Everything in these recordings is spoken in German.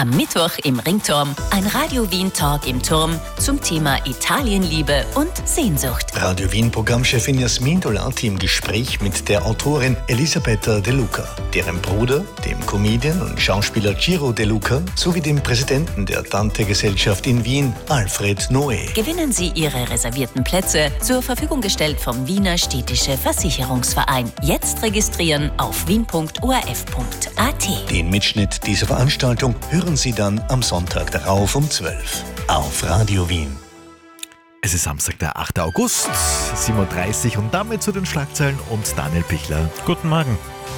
Am Mittwoch im Ringturm ein Radio Wien Talk im Turm zum Thema Italienliebe und Sehnsucht. Radio Wien Programmchefin Jasmin Dolati im Gespräch mit der Autorin Elisabetta De Luca, deren Bruder, dem Comedian und Schauspieler Ciro De Luca, sowie dem Präsidenten der Dante-Gesellschaft in Wien, Alfred Noé. Gewinnen Sie Ihre reservierten Plätze, zur Verfügung gestellt vom Wiener Städtische Versicherungsverein. Jetzt registrieren auf wien.orf.at. Den Mitschnitt dieser Veranstaltung hören Sie dann am Sonntag darauf um 12 auf Radio Wien. Es ist Samstag, der 8. August, 7.30 Uhr und damit zu den Schlagzeilen und Daniel Pichler. Guten Morgen.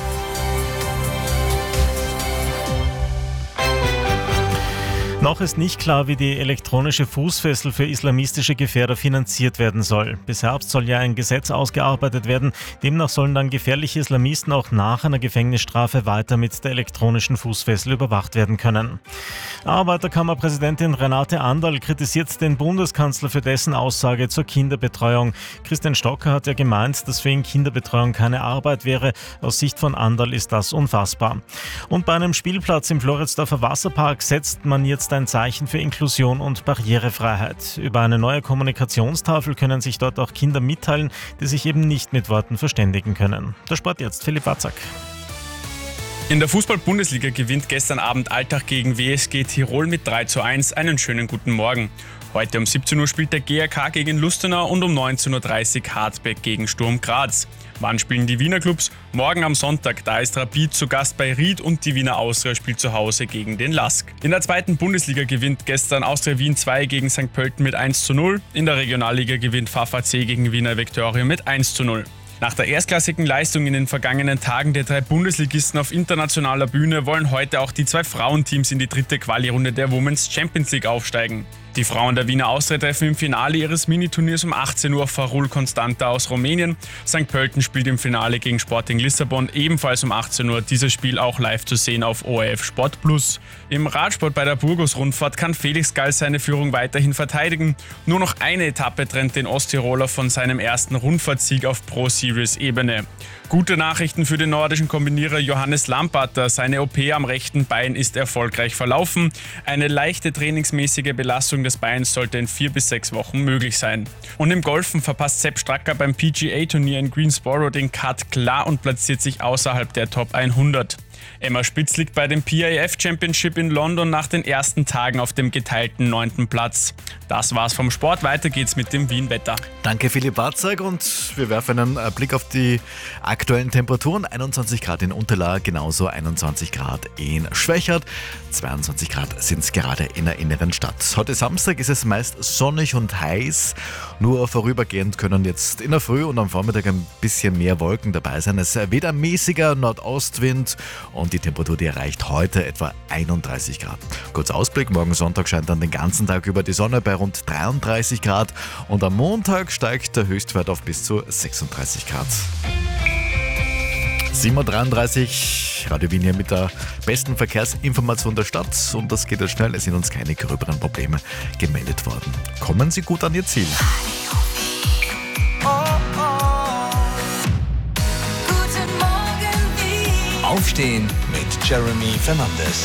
Noch ist nicht klar, wie die elektronische Fußfessel für islamistische Gefährder finanziert werden soll. Bis Herbst soll ja ein Gesetz ausgearbeitet werden. Demnach sollen dann gefährliche Islamisten auch nach einer Gefängnisstrafe weiter mit der elektronischen Fußfessel überwacht werden können. Arbeiterkammerpräsidentin Renate Anderl kritisiert den Bundeskanzler für dessen Aussage zur Kinderbetreuung. Christian Stocker hat ja gemeint, dass für ihn Kinderbetreuung keine Arbeit wäre. Aus Sicht von Anderl ist das unfassbar. Und bei einem Spielplatz im Floridsdorfer Wasserpark setzt man jetzt ein Zeichen für Inklusion und Barrierefreiheit. Über eine neue Kommunikationstafel können sich dort auch Kinder mitteilen, die sich eben nicht mit Worten verständigen können. Der Sport jetzt, Philipp Watzak. In der Fußball-Bundesliga gewinnt gestern Abend Altach gegen WSG Tirol mit 3:1. Einen schönen guten Morgen. Heute um 17 Uhr spielt der GRK gegen Lustenau und um 19.30 Uhr Hartberg gegen Sturm Graz. Wann spielen die Wiener Clubs? Morgen am Sonntag, da ist Rapid zu Gast bei Ried und die Wiener Austria spielt zu Hause gegen den LASK. In der zweiten Bundesliga gewinnt gestern Austria Wien 2 gegen St. Pölten mit 1:0. In der Regionalliga gewinnt VfC gegen Wiener Viktoria mit 1:0. Nach der erstklassigen Leistung in den vergangenen Tagen der 3 Bundesligisten auf internationaler Bühne wollen heute auch die 2 Frauenteams in die dritte Quali-Runde der Women's Champions League aufsteigen. Die Frauen der Wiener Austria treffen im Finale ihres Miniturniers um 18 Uhr auf Farul Constanta aus Rumänien. St. Pölten spielt im Finale gegen Sporting Lissabon ebenfalls um 18 Uhr. Dieses Spiel auch live zu sehen auf ORF Sport Plus. Im Radsport bei der Burgos-Rundfahrt kann Felix Gall seine Führung weiterhin verteidigen. Nur noch eine Etappe trennt den Osttiroler von seinem ersten Rundfahrtsieg auf Pro-Series-Ebene. Gute Nachrichten für den nordischen Kombinierer Johannes Lamparter. Seine OP am rechten Bein ist erfolgreich verlaufen. Eine leichte trainingsmäßige Belastung des Beins sollte in 4 bis 6 Wochen möglich sein. Und im Golfen verpasst Sepp Stracker beim PGA-Turnier in Greensboro den Cut klar und platziert sich außerhalb der Top 100. Emma Spitz liegt bei dem PIF Championship in London nach den ersten Tagen auf dem geteilten 9. Platz. Das war's vom Sport. Weiter geht's mit dem Wien-Wetter. Danke Philipp Watzak und wir werfen einen Blick auf die aktuellen Temperaturen. 21 Grad in Unterlage, genauso 21 Grad in Schwächert. 22 Grad sind es gerade in der inneren Stadt. Heute Samstag ist es meist sonnig und heiß. Nur vorübergehend können jetzt in der Früh und am Vormittag ein bisschen mehr Wolken dabei sein. Es weht ein mäßiger Nordostwind und die Temperatur, die erreicht heute etwa 31 Grad. Kurzer Ausblick, morgen Sonntag scheint dann den ganzen Tag über die Sonne bei rund 33 Grad und am Montag steigt der Höchstwert auf bis zu 36 Grad. 7.33 Uhr, Radio Wien hier mit der besten Verkehrsinformation der Stadt und das geht jetzt schnell, es sind uns keine gröberen Probleme gemeldet worden. Kommen Sie gut an Ihr Ziel. Aufstehen mit Jeremy Fernandes.